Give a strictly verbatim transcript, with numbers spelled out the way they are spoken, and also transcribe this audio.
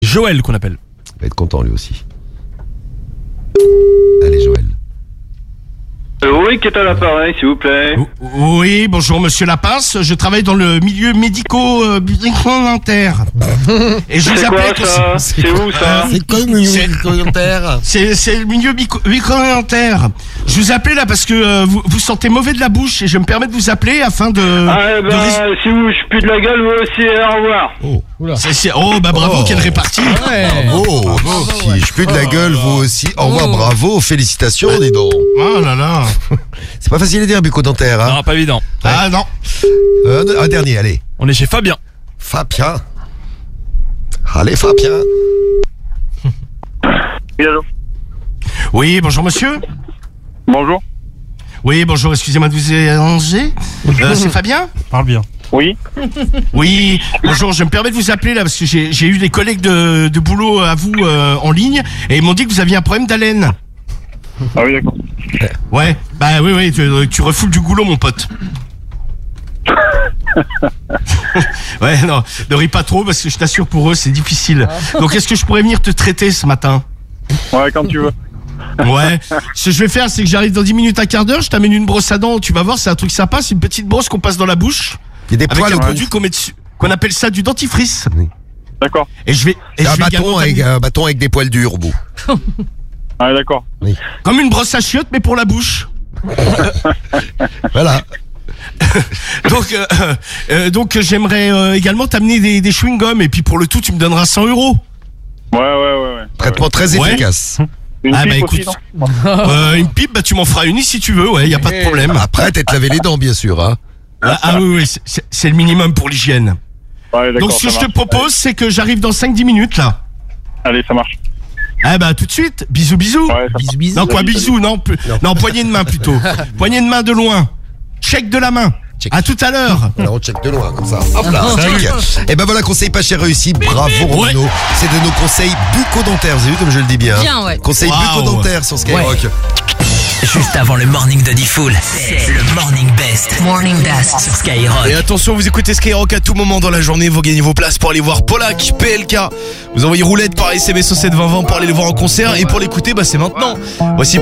Joël qu'on appelle. Il va être content lui aussi. Allez Joël. Oui, qui est à l'appareil, s'il vous plaît? Oui, bonjour monsieur Lapince, je travaille dans le milieu médico-dentaire. Et je vous C'est appelais quoi ça? C'est où ça? C'est quoi le milieu dentaire? C'est, c'est le milieu médico-dentaire. Je vous appelais là parce que euh, vous, vous sentez mauvais de la bouche et je me permets de vous appeler afin de... Ah, de bah, rés- si vous, je pue de la gueule, vous aussi, au revoir. Oh, C'est- c'est- oh, bah bravo, Oh. quelle répartie. bravo, bravo. Si je pue de la gueule, vous aussi. Au revoir, bravo, félicitations, dis donc. Oh là là. C'est pas facile à dire bucco-dentaire, hein. Non, pas évident. Ah non. Euh, un dernier, allez. On est chez Fabien. Fabien. Allez, Fabien. Oui, allô? Oui, bonjour monsieur. Bonjour. Oui, bonjour, excusez-moi de vous déranger. Euh, c'est Fabien? Parle bien. Oui. Oui, bonjour, je me permets de vous appeler là parce que j'ai, j'ai eu des collègues de, de boulot à vous euh, en ligne et ils m'ont dit que vous aviez un problème d'haleine. Ah oui, d'accord. Ouais, bah oui, oui, tu, tu refoules du goulot mon pote. Ouais, non, ne ris pas trop parce que je t'assure pour eux c'est difficile. Donc est-ce que je pourrais venir te traiter ce matin? Ouais, quand tu veux. Ouais, ce que je vais faire c'est que j'arrive dans dix minutes, un quart d'heure, je t'amène une brosse à dents, tu vas voir, c'est un truc sympa, c'est une petite brosse qu'on passe dans la bouche. Il y a des Avec poils un au produit qu'on met dessus, qu'on appelle ça du dentifrice. D'accord. Et je vais, et Un je vais bâton également avec, t'amener- un bâton avec des poils durs au bout. Ah, d'accord. comme une brosse à chiottes mais pour la bouche. Voilà. Donc, euh, euh, donc euh, j'aimerais euh, également t'amener des, des chewing-gums et puis pour le tout tu me donneras cent euros. Ouais, ouais, ouais, ouais. Traitement très Ouais. efficace. Une Ah, pipe bah, écoute. aussi, non? Euh, une pipe, bah tu m'en feras une si tu veux, ouais, y a pas de problème. Après, t'es te laver les dents, bien sûr, hein. Ah, ah oui, oui, c'est- c'est, c'est le minimum pour l'hygiène. Ouais, d'accord. Donc ce que ça je te marche. propose, c'est que j'arrive dans cinq dix minutes là. Allez, ça marche. Ah bah tout de suite, bisous bisous. Ouais, ça Bisous, bisous. Non quoi, Salut, bisous, non, plus- non, poignée de main plutôt. Poignée de main de loin. Check de la main. Check. À tout à l'heure. Alors on check de loin, comme ça. Hop là, check. Et ben voilà, conseil pas cher réussi. Bravo, Romano. C'est de nos conseils bucco-dentaires. Vous avez vu comme je le dis bien? Bien, ouais. Conseils Wow. bucco-dentaires sur Skyrock. Juste avant le morning de Diffoul, c'est le morning best Morning Best. sur Skyrock. Et attention, vous écoutez Skyrock à tout moment dans la journée, vous gagnez vos places pour aller voir Polak, P L K. Vous envoyez roulette par S M S au sept vingt vingt pour aller le voir en concert et pour l'écouter, bah c'est maintenant. Voici